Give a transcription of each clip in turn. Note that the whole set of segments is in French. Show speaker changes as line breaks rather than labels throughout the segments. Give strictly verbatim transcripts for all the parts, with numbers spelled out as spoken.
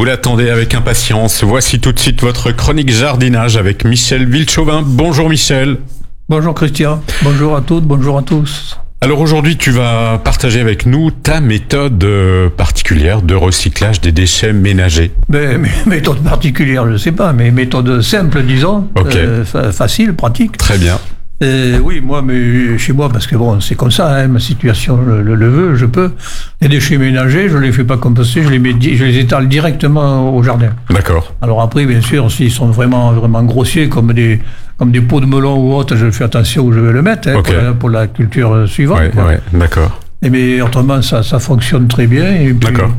Vous l'attendez avec impatience. Voici tout de suite votre chronique jardinage avec Michel Villechauvin. Bonjour Michel.
Bonjour Christian. Bonjour à toutes, bonjour à tous.
Alors aujourd'hui, tu vas partager avec nous ta méthode particulière de recyclage des déchets ménagers.
Ben, méthode particulière, je ne sais pas, mais méthode simple, disons,
okay.
euh, fa- facile, pratique.
Très bien.
Euh, oui, moi, mais chez moi, parce que bon, c'est comme ça, hein, ma situation le, le, le veut, je peux. Les déchets ménagers, je les fais pas composter, je les mets, je les étale directement au jardin.
D'accord.
Alors après, bien sûr, s'ils sont vraiment, vraiment grossiers, comme des, comme des pots de melon ou autre, je fais attention où je vais le mettre, hein,
okay.
pour, la, pour la culture suivante.
Ouais, ouais, d'accord.
Et mais autrement, ça, ça fonctionne très bien. Et puis,
d'accord.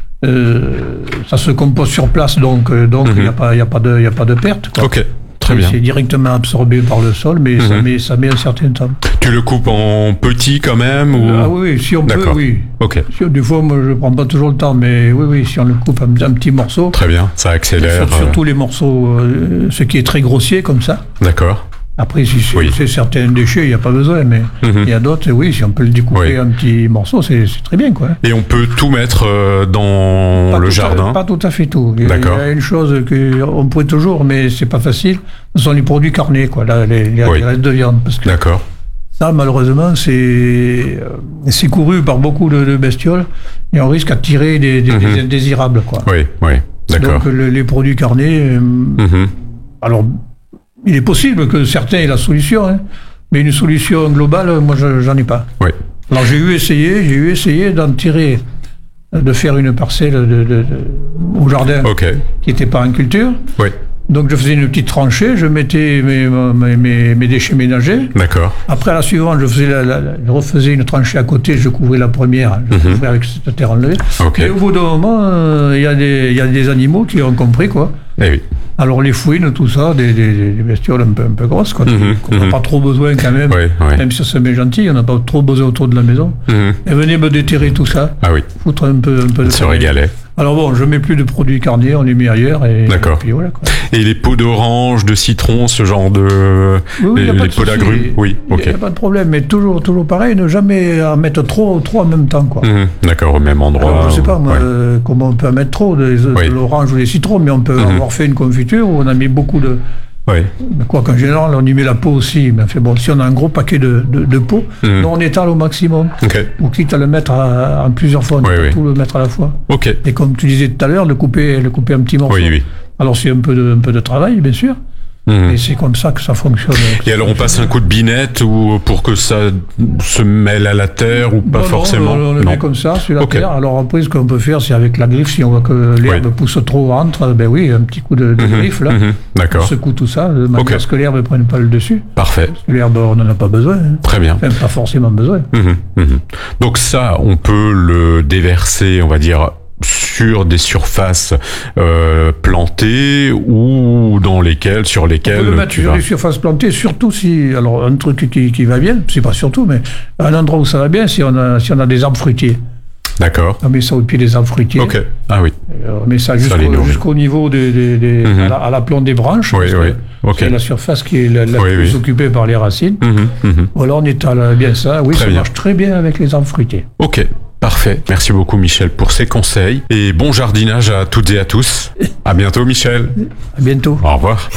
Euh, ça se compose sur place, donc donc il mm-hmm. n'y a pas, il y a pas de, il y a pas de perte, quoi.
Ok. Très
et
bien.
C'est directement absorbé par le sol, mais mm-hmm. ça, met, ça met un certain temps.
Tu le coupes en petits quand même ou...
Ah oui, si on
D'accord.
peut, oui.
Ok.
Si, des fois, moi, je prends pas toujours le temps, mais oui, oui, si on le coupe en un, un petit morceau.
Très bien, ça accélère.
Sur, surtout les morceaux, euh, ce qui est très grossier comme ça.
D'accord.
Après, si c'est,
oui.
c'est certains déchets, il n'y a pas besoin, mais mm-hmm. il y a d'autres, oui, si on peut le découper oui. en petits morceaux, c'est, c'est très bien, quoi.
Et on peut tout mettre euh, dans
pas
le jardin
à, Pas tout à fait tout. Il
D'accord.
y a une chose qu'on pourrait toujours, mais c'est pas facile, ce sont les produits carnés, quoi, là, les, les, oui. les restes de viande. Parce que
D'accord.
ça, malheureusement, c'est, c'est couru par beaucoup de, de bestioles, et on risque d'attirer des, des, mm-hmm. des indésirables, quoi.
Oui, oui, d'accord.
Donc, le, les produits carnés, euh, mm-hmm. alors, il est possible que certains aient la solution, hein, mais une solution globale, moi, je, j'en ai pas.
Oui.
Alors, j'ai eu essayé, j'ai eu essayé d'en tirer, de faire une parcelle de, de, de, au jardin
okay.
qui n'était pas en culture.
Oui.
Donc, je faisais une petite tranchée, je mettais mes, mes, mes, mes déchets ménagers.
D'accord.
Après, à la suivante, je, faisais la, la, je refaisais une tranchée à côté, je couvrais la première, je mm-hmm. couvrais avec cette terre enlevée.
Okay.
Et au bout d'un moment, il euh, y a des, il y a des animaux qui ont compris, quoi.
Eh oui.
Alors les fouines, tout ça, des, des, des bestioles un peu, un peu grosses, quoi, mm-hmm, qu'on n'a mm-hmm. pas trop besoin quand même,
oui, oui.
même si ça se met gentil, on n'a pas trop besoin autour de la maison. Mm-hmm. Et venez me déterrer tout ça,
ah oui.
foutre un peu, un peu de...
se régalait.
Alors bon, je mets plus de produits carniers, on les met ailleurs, et,
D'accord.
et puis voilà, quoi.
Et les pots d'orange, de citron, ce genre de...
Oui,
les, les pots d'agrumes, oui, ok.
Il n'y a pas de problème, mais toujours, toujours pareil, ne jamais en mettre trop, trop en même temps, quoi.
Mm-hmm. D'accord, au même endroit.
Alors, je ne sais pas, moi,
ouais.
euh, comment on peut en mettre trop, de, de oui. l'orange ou des citrons, mais on peut mm-hmm. avoir fait une confiture où on a mis beaucoup de...
Oui.
Quoi qu'en général, on y met la peau aussi. Mais fait, bon, si on a un gros paquet de, de, de peau, mmh. on étale au maximum.
Okay.
Ou quitte à le mettre à, en plusieurs fois, on
oui,
peut
oui.
tout le mettre à la fois.
Okay.
Et comme tu disais tout à l'heure, le couper, le couper en petits morceaux.
Oui, oui.
Alors c'est un peu de, un peu de travail, bien sûr. Mmh. Et c'est comme ça que ça fonctionne.
Et alors on passe un coup de binette ou pour que ça se mêle à la terre ou pas
non,
forcément
non, on le
non.
met comme ça sur la
okay.
terre. Alors après, ce qu'on peut faire, c'est avec la griffe, si on voit que l'herbe oui. pousse trop entre, ben oui, un petit coup de, de mmh, griffe là. Mmh,
d'accord.
On secoue tout ça, de manière
okay.
à ce que l'herbe ne prenne pas le dessus.
Parfait.
Parce que l'herbe, on n'en a pas besoin. Hein.
Très bien.
Enfin, pas forcément besoin.
Mmh, mmh. Donc ça, on peut le déverser, on va dire, sur des surfaces euh, plantées ou dans lesquelles, sur lesquelles...
On peut le mettre sur
vas...
des surfaces plantées, surtout si... Alors, un truc qui, qui va bien, c'est pas surtout, mais un endroit où ça va bien, si on a, si on a des arbres fruitiers.
D'accord.
On met ça au pied des arbres fruitiers.
Ok. Ah oui.
On met ça jusqu'au, ça jusqu'au niveau des, des, des, mm-hmm. à, la, à la plante des branches.
Oui, oui. Ok.
C'est la surface qui est la, la
oui,
plus
oui.
occupée par les racines.
Mm-hmm. Mm-hmm.
Voilà, on étale bien ça. Oui,
très
ça
bien.
marche très bien avec les arbres fruitiers.
Ok. Parfait. Merci beaucoup, Michel, pour ces conseils. Et bon jardinage à toutes et à tous. À bientôt, Michel.
À bientôt.
Au revoir.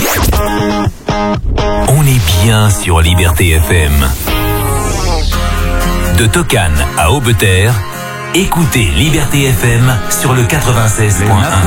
On est bien sur Liberté F M. De Tocane à Aubeterre, écoutez Liberté F M sur le quatre-vingt-seize point un.